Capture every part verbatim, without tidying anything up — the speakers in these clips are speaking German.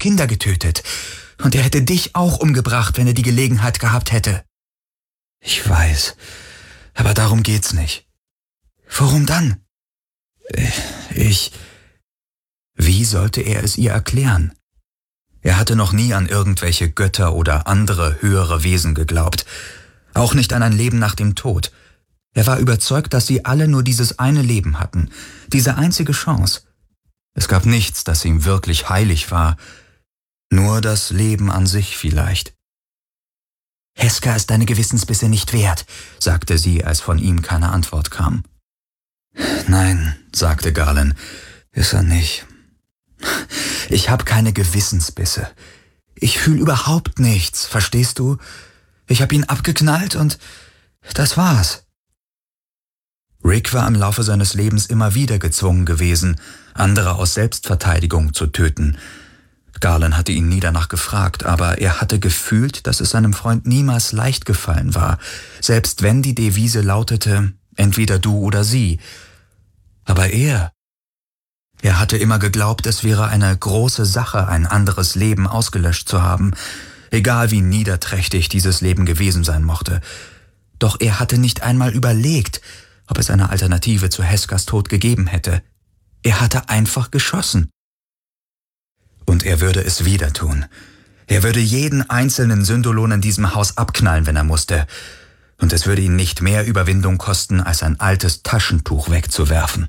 Kinder getötet. Und er hätte dich auch umgebracht, wenn er die Gelegenheit gehabt hätte. Ich weiß, aber darum geht's nicht. Worum dann? Ich... Wie sollte er es ihr erklären? Er hatte noch nie an irgendwelche Götter oder andere höhere Wesen geglaubt. Auch nicht an ein Leben nach dem Tod. Er war überzeugt, dass sie alle nur dieses eine Leben hatten, diese einzige Chance. Es gab nichts, das ihm wirklich heilig war. Nur das Leben an sich vielleicht. »Heska ist deine Gewissensbisse nicht wert«, sagte sie, als von ihm keine Antwort kam. »Nein«, sagte Galen, »ist er nicht. Ich habe keine Gewissensbisse. Ich fühle überhaupt nichts, verstehst du? Ich habe ihn abgeknallt und das war's.« Rick war im Laufe seines Lebens immer wieder gezwungen gewesen, andere aus Selbstverteidigung zu töten. Galen hatte ihn nie danach gefragt, aber er hatte gefühlt, dass es seinem Freund niemals leicht gefallen war, selbst wenn die Devise lautete, entweder du oder sie. Aber er, er hatte immer geglaubt, es wäre eine große Sache, ein anderes Leben ausgelöscht zu haben, egal wie niederträchtig dieses Leben gewesen sein mochte. Doch er hatte nicht einmal überlegt, ob es eine Alternative zu Heskas Tod gegeben hätte. Er hatte einfach geschossen. Und er würde es wieder tun. Er würde jeden einzelnen Syndolon in diesem Haus abknallen, wenn er musste. Und es würde ihn nicht mehr Überwindung kosten, als ein altes Taschentuch wegzuwerfen.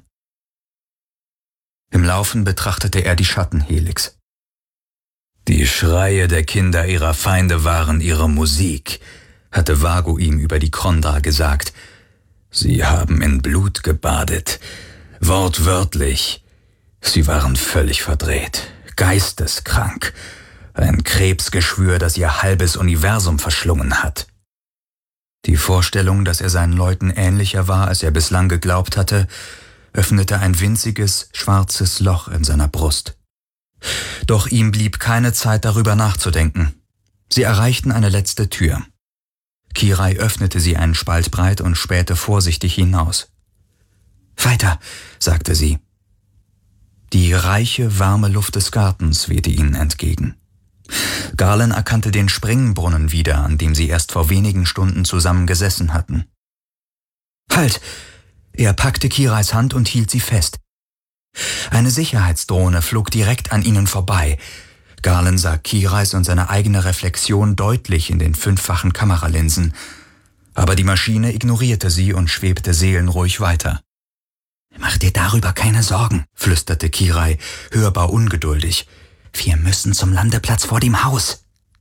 Im Laufen betrachtete er die Schattenhelix. Die Schreie der Kinder ihrer Feinde waren ihre Musik, hatte Vago ihm über die Kronda gesagt. Sie haben in Blut gebadet. Wortwörtlich. Sie waren völlig verdreht. Geisteskrank, ein Krebsgeschwür, das ihr halbes Universum verschlungen hat. Die Vorstellung, dass er seinen Leuten ähnlicher war, als er bislang geglaubt hatte, öffnete ein winziges, schwarzes Loch in seiner Brust. Doch ihm blieb keine Zeit, darüber nachzudenken. Sie erreichten eine letzte Tür. Kirai öffnete sie einen Spalt breit und spähte vorsichtig hinaus. »Weiter«, sagte sie. Die reiche, warme Luft des Gartens wehte ihnen entgegen. Galen erkannte den Springbrunnen wieder, an dem sie erst vor wenigen Stunden zusammen gesessen hatten. »Halt!« Er packte Kirais Hand und hielt sie fest. Eine Sicherheitsdrohne flog direkt an ihnen vorbei. Galen sah Kirais und seine eigene Reflexion deutlich in den fünffachen Kameralinsen. Aber die Maschine ignorierte sie und schwebte seelenruhig weiter. »Mach dir darüber keine Sorgen«, flüsterte Kirai, hörbar ungeduldig. »Wir müssen zum Landeplatz vor dem Haus.«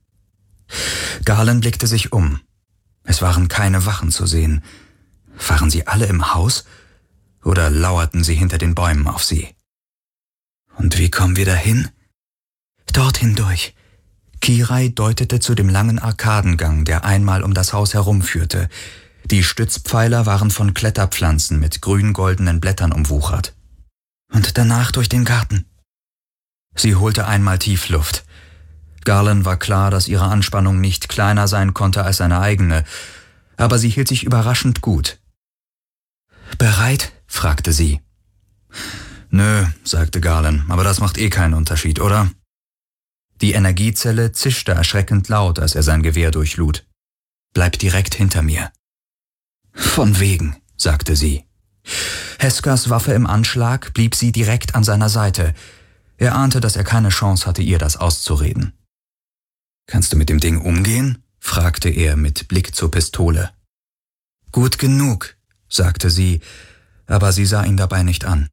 Galen blickte sich um. Es waren keine Wachen zu sehen. Waren sie alle im Haus oder lauerten sie hinter den Bäumen auf sie? »Und wie kommen wir dahin?« »Dorthin durch.« Kirai deutete zu dem langen Arkadengang, der einmal um das Haus herumführte. Die Stützpfeiler waren von Kletterpflanzen mit grün-goldenen Blättern umwuchert. »Und danach durch den Garten.« Sie holte einmal tief Luft. Galen war klar, dass ihre Anspannung nicht kleiner sein konnte als seine eigene, aber sie hielt sich überraschend gut. »Bereit?« fragte sie. »Nö«, sagte Galen, »aber das macht eh keinen Unterschied, oder?« Die Energiezelle zischte erschreckend laut, als er sein Gewehr durchlud. »Bleib direkt hinter mir.« »Von wegen«, sagte sie. Heskas Waffe im Anschlag blieb sie direkt an seiner Seite. Er ahnte, dass er keine Chance hatte, ihr das auszureden. »Kannst du mit dem Ding umgehen?« fragte er mit Blick zur Pistole. »Gut genug«, sagte sie, aber sie sah ihn dabei nicht an.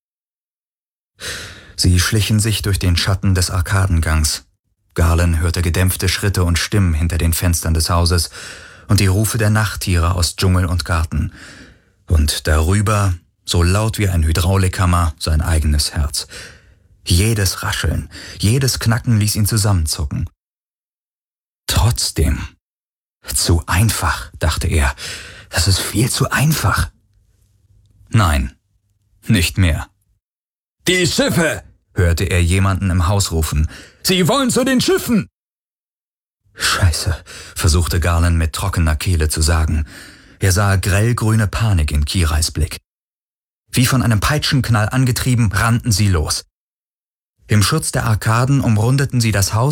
Sie schlichen sich durch den Schatten des Arkadengangs. Galen hörte gedämpfte Schritte und Stimmen hinter den Fenstern des Hauses und die Rufe der Nachttiere aus Dschungel und Garten. Und darüber, so laut wie ein Hydraulikhammer, sein eigenes Herz. Jedes Rascheln, jedes Knacken ließ ihn zusammenzucken. Trotzdem, zu einfach, dachte er, das ist viel zu einfach. Nein, nicht mehr. »Die Schiffe«, hörte er jemanden im Haus rufen. »Sie wollen zu den Schiffen!« »Scheiße«, versuchte Galen mit trockener Kehle zu sagen. Er sah grellgrüne Panik in Kirais Blick. Wie von einem Peitschenknall angetrieben, rannten sie los. Im Schutz der Arkaden umrundeten sie das Haus